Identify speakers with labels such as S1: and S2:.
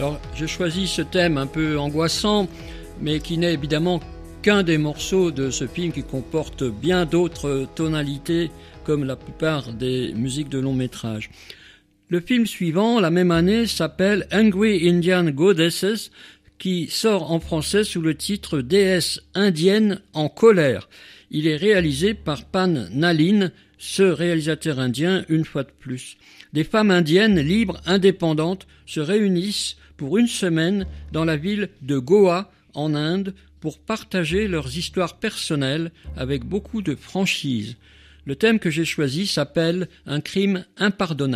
S1: Alors, j'ai choisi ce thème un peu angoissant, mais qui n'est évidemment qu'un des morceaux de ce film qui comporte bien d'autres tonalités, comme la plupart des musiques de long métrage. Le film suivant, la même année, s'appelle Angry Indian Goddesses, qui sort en français sous le titre Déesse indienne en colère. Il est réalisé par Pan Nalin, ce réalisateur indien une fois de plus. Des femmes indiennes libres, indépendantes, se réunissent pour une semaine dans la ville de Goa, en Inde, pour partager leurs histoires personnelles avec beaucoup de franchise. Le thème que j'ai choisi s'appelle « Un crime impardonnable ».